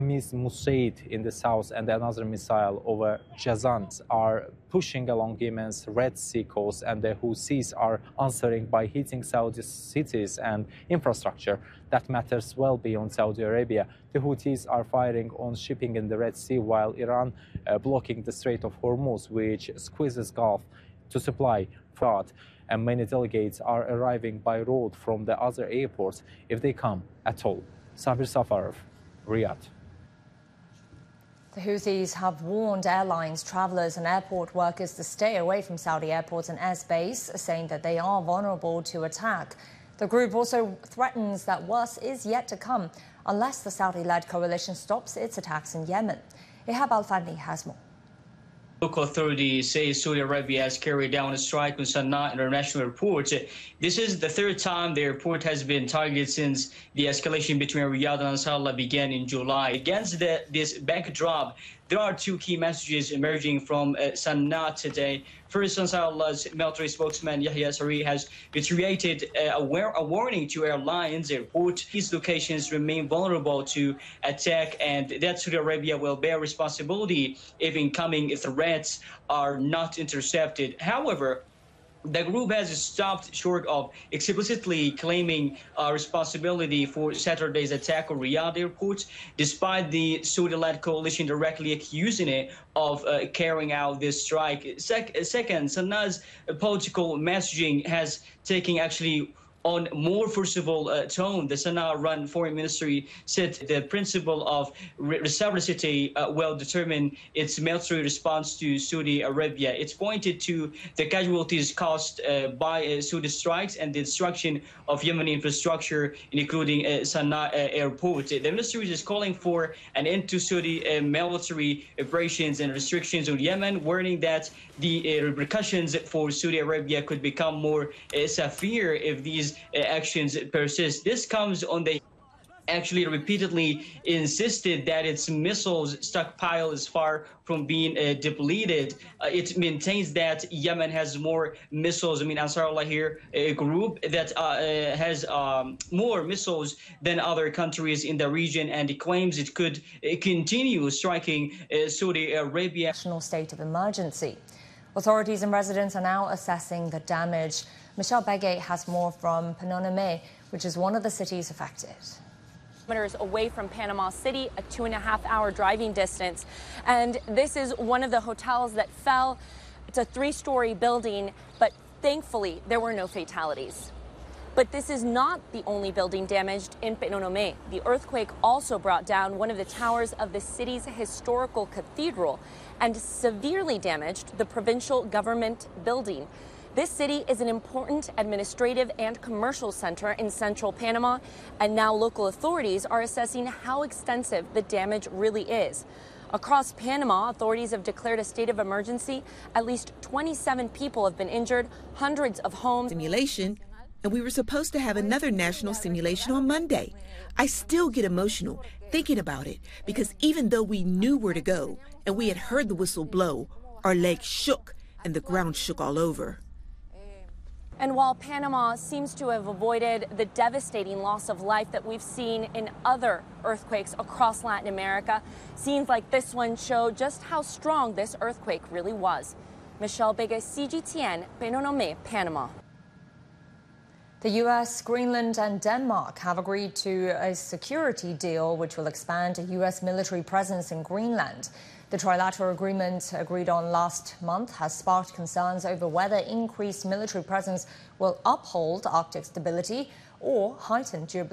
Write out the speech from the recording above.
Ms. Musaid in the south and another missile over Jazan are pushing along Yemen's Red Sea coast, and the Houthis are answering by hitting Saudi cities and infrastructure that matters well beyond Saudi Arabia. The Houthis are firing on shipping in the Red Sea, while Iran blocking the Strait of Hormuz, which squeezes Gulf to supply food. And many delegates are arriving by road from the other airports, if they come at all. Sabir Safarov, Riyadh. The Houthis have warned airlines, travelers and airport workers to stay away from Saudi airports and airspace, saying that they are vulnerable to attack. The group also threatens that worse is yet to come unless the Saudi-led coalition stops its attacks in Yemen. Ihab Al-Fadni has more. Local authorities say Saudi Arabia has carried down a strike on Sana'a International Airport. This is the third time the airport has been targeted since the escalation between Riyadh and Ansarallah began in July. Against this backdrop, there are two key messages emerging from Sana'a today. First, Ansarallah's military spokesman Yahya Sari has reiterated a warning to airlines, airport. These locations remain vulnerable to attack, and that Saudi Arabia will bear responsibility if incoming threats are not intercepted. However, the group has stopped short of explicitly claiming responsibility for Saturday's attack on Riyadh airport, despite the Saudi-led coalition directly accusing it of carrying out this strike. Second, Sana'a's political messaging has taken actually on more forcible tone. The Sana'a-run foreign ministry said the principle of reciprocity will determine its military response to Saudi Arabia. It's pointed to the casualties caused by Saudi strikes and the destruction of Yemeni infrastructure, including Sana'a airport. The ministry is calling for an end to Saudi military operations and restrictions on Yemen, warning that the repercussions for Saudi Arabia could become more severe if these actions persist. This comes on the actually repeatedly insisted that its missiles stockpile is far from being depleted. It maintains that Yemen has more missiles. Ansarallah here, a group that has more missiles than other countries in the region, and it claims it could continue striking Saudi Arabia. National state of emergency. Authorities and residents are now assessing the damage. Michelle Begay has more from Penonomé, which is one of the cities affected. Kilometers away from Panama City, a 2.5-hour driving distance. And this is one of the hotels that fell. It's a 3-story building, but thankfully there were no fatalities. But this is not the only building damaged in Penonomé. The earthquake also brought down one of the towers of the city's historical cathedral and severely damaged the provincial government building. This city is an important administrative and commercial center in central Panama, and now local authorities are assessing how extensive the damage really is. Across Panama, authorities have declared a state of emergency. At least 27 people have been injured, hundreds of homes. Simulation, and we were supposed to have another national simulation on Monday. I still get emotional thinking about it, because even though we knew where to go and we had heard the whistle blow, our legs shook and the ground shook all over. And while Panama seems to have avoided the devastating loss of life that we've seen in other earthquakes across Latin America, scenes like this one show just how strong this earthquake really was. Michelle Begay, CGTN, Penonomé, Panama. The U.S., Greenland and Denmark have agreed to a security deal which will expand a U.S. military presence in Greenland. The trilateral agreement agreed on last month has sparked concerns over whether increased military presence will uphold Arctic stability or heighten geopolitical